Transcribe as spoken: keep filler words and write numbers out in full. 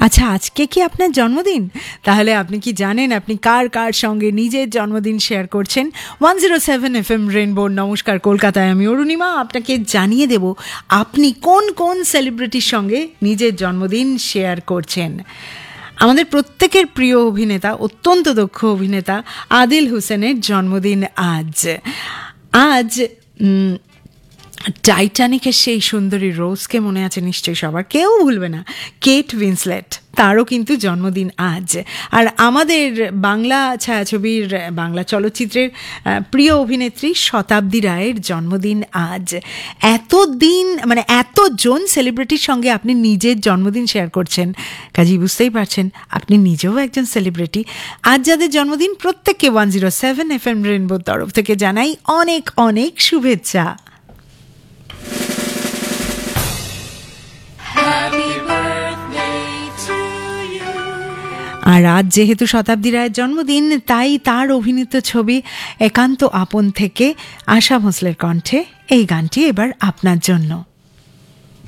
আচ্ছা, আজকে কি আপনার জন্মদিন? তাহলে আপনি কি জানেন আপনি কার কার সঙ্গে নিজের জন্মদিন শেয়ার করছেন? One zero seven F M rainbow নমস্কার কলকাতায় আমি অরুণিমা আপনাকে জানিয়ে দেব আপনি কোন কোন সেলিব্রিটির সঙ্গে নিজের জন্মদিন শেয়ার করছেন। আমাদের প্রত্যেকের প্রিয় অভিনেতা, অত্যন্ত দক্ষ অভিনেতা আদিল হোসেনের জন্মদিন আজ। আজ টাইটানিকের সেই সুন্দরী রোজকে মনে আছে নিশ্চয়ই সবার, কেউ ভুলবে না। কেট উইন্সলেট, তারও কিন্তু জন্মদিন আজ। আর আমাদের বাংলা ছায়াছবির, বাংলা চলচ্চিত্রের প্রিয় অভিনেত্রী শতাব্দী রায়ের জন্মদিন আজ। এত দিন মানে এতজন সেলিব্রিটির সঙ্গে আপনি নিজের জন্মদিন শেয়ার করছেন, কাজেই বুঝতেই পারছেন আপনি নিজেও একজন সেলিব্রিটি। আজ যাদের জন্মদিন প্রত্যেককে one zero seven F M রেইনবোর তরফ থেকে জানাই অনেক অনেক শুভেচ্ছা। আর আজ যেহেতু শতাব্দী রায়ের জন্মদিন, তাই তার অভিনীত ছবি একান্ত আপন থেকে আশা ভোঁসলের কণ্ঠে এই গানটি এবার আপনার জন্য।